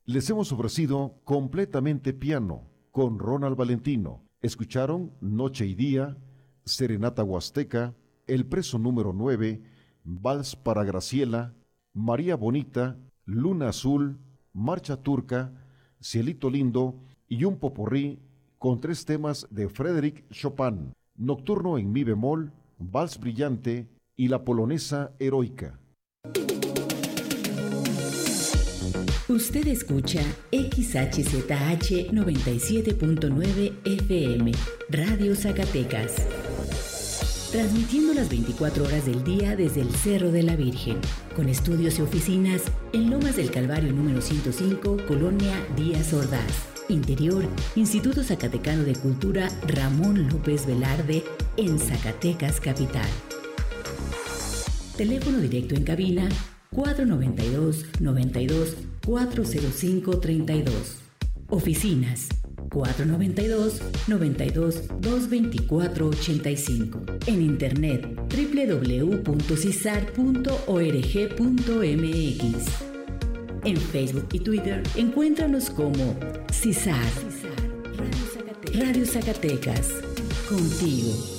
Les hemos ofrecido Completamente Piano con Ronald Valentino. Escucharon Noche y Día, Serenata Huasteca, El Preso número 9, Vals para Graciela, María Bonita, Luna Azul, Marcha Turca, Cielito Lindo y un popurrí con 3 temas de Frédéric Chopin, Nocturno en mi bemol, Vals Brillante y la polonesa Heroica. Usted escucha XHZH 97.9 FM, Radio Zacatecas. Transmitiendo las 24 horas del día desde el Cerro de la Virgen, con estudios y oficinas en Lomas del Calvario número 105, Colonia Díaz Ordaz. Interior, Instituto Zacatecano de Cultura Ramón López Velarde, en Zacatecas Capital. Teléfono directo en cabina 492-92-405-32. Oficinas 492-92-224-85. En internet www.cisar.org.mx. En Facebook y Twitter encuéntranos como CISAR. Radio Zacatecas. Contigo.